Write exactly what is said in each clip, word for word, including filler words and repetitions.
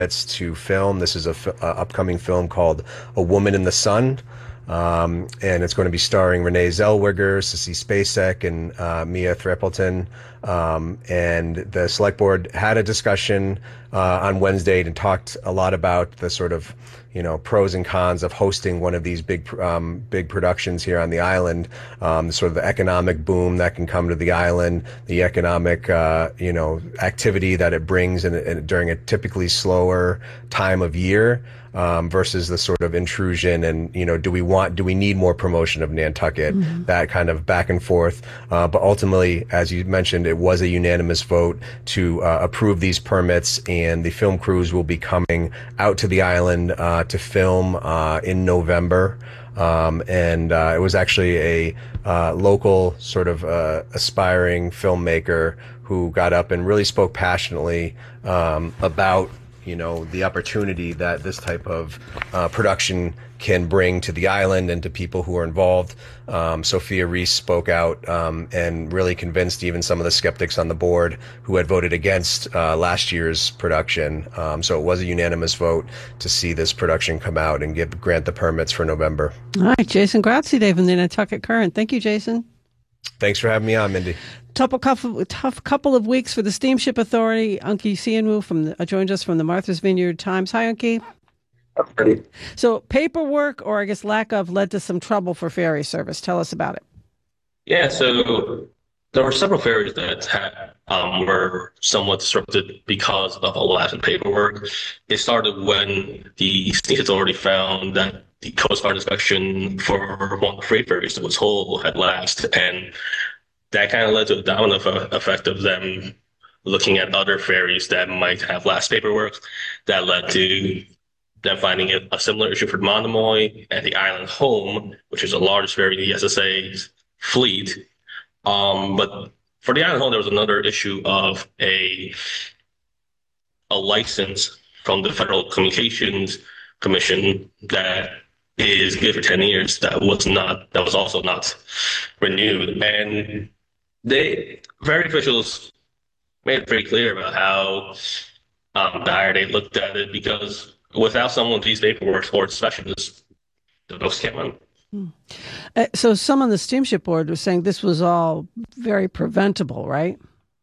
permits to film. This is a f- uh, upcoming film called A Woman in the Sun. Um, and it's going to be starring Renee Zellweger, Sissy Spacek, and uh, Mia Threppleton. Um, and the select board had a discussion uh, on Wednesday and talked a lot about the sort of, you know, pros and cons of hosting one of these big, um, big productions here on the island. Um, the sort of the economic boom that can come to the island, the economic, uh, you know, activity that it brings in, in, during a typically slower time of year. Um, versus the sort of intrusion and, you know, do we want, do we need more promotion of Nantucket? Mm-hmm. That kind of back and forth. Uh, but ultimately, as you mentioned, it was a unanimous vote to uh, approve these permits, and the film crews will be coming out to the island uh, to film uh, in November. Um, and uh, it was actually a uh, local sort of uh, aspiring filmmaker who got up and really spoke passionately um, about you know, the opportunity that this type of uh, production can bring to the island and to people who are involved. Um, Sophia Reese spoke out um, and really convinced even some of the skeptics on the board who had voted against uh, last year's production. Um, so it was a unanimous vote to see this production come out and give grant the permits for November. All right, Jason Grazzi from the Nantucket Current. Thank you, Jason. Thanks for having me on, Mindy. Tough couple, tough couple of weeks for the Steamship Authority. Unki Sianwu from the, uh, joins us from the Martha's Vineyard Times. Hi, Unki. I'm ready. So paperwork, or I guess lack of, led to some trouble for ferry service. Tell us about it. Yeah, so there were several ferries that had, um, were somewhat disrupted because of all the lapse in paperwork. It started when the Steamship Authority found that the Coast Guard inspection for one of the freight ferries that was whole had lapsed, and that kind of led to a domino effect of them looking at other ferries that might have last paperwork. That led to them finding a, a similar issue for Monomoy and the Island Home, which is the largest ferry in the S S A's fleet. Um, but for the Island Home, there was another issue of a a license from the Federal Communications Commission that is good for ten years. That was not. That was also not renewed, and they ferry officials made it pretty clear about how um, dire they looked at it, because without someone with these paperwork or specialists, the boats can't run. Hmm. Uh, so some on the steamship board was saying this was all very preventable, right?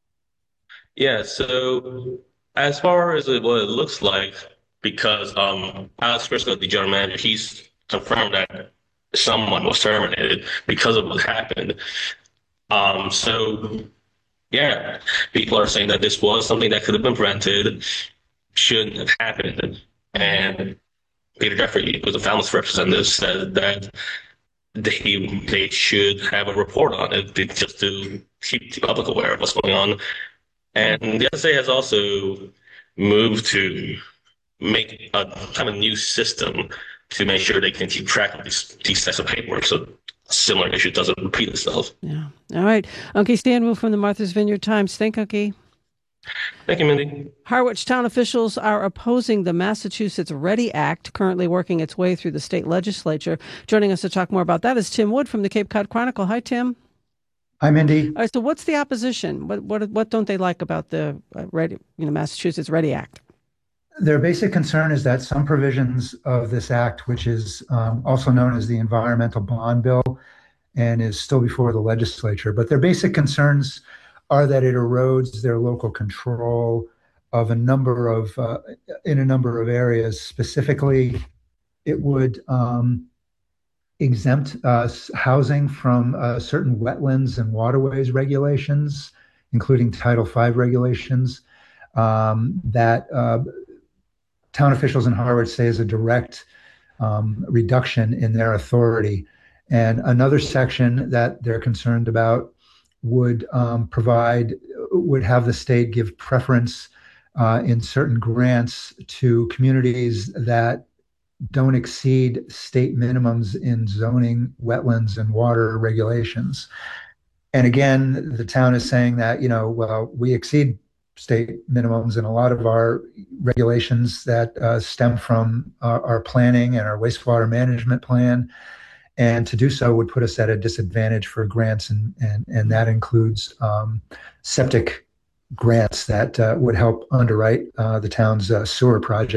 Yeah. So as far as it, what it looks like, because um, Alex Briscoe, the general manager, he's confirmed that someone was terminated because of what happened. Um, so, yeah, people are saying that this was something that could have been prevented, shouldn't have happened. And Peter Jeffrey, who's a Falmouth representative, said that they they should have a report on it just to keep the public aware of what's going on. And the S A has also moved to make a kind of new system to make sure they can keep track of these these types of paperwork, so a similar issue doesn't repeat itself. Yeah. All right. Unki Stanwu from the Martha's Vineyard Times. Thank you, Unki. Thank you, Mindy. Harwich town officials are opposing the Massachusetts READY Act, currently working its way through the state legislature. Joining us to talk more about that is Tim Wood from the Cape Cod Chronicle. Hi, Tim. Hi, Mindy. All right. So, what's the opposition? What what what don't they like about the uh, READY, you know, Massachusetts READY Act? Their basic concern is that some provisions of this act, which is um, also known as the Environmental Bond Bill and is still before the legislature, but their basic concerns are that it erodes their local control of a number of, uh, in a number of areas. Specifically, it would um, exempt uh, housing from uh, certain wetlands and waterways regulations, including Title five regulations, um, that uh, town officials in Harwich say is a direct um, reduction in their authority. And another section that they're concerned about would um, provide, would have the state give preference uh, in certain grants to communities that don't exceed state minimums in zoning, wetlands, and water regulations. And again, the town is saying that, you know, well, we exceed state minimums in a lot of our regulations that uh, stem from our, our planning and our wastewater management plan. And to do so would put us at a disadvantage for grants, and and, and that includes um, septic grants that uh, would help underwrite uh, the town's uh, sewer project.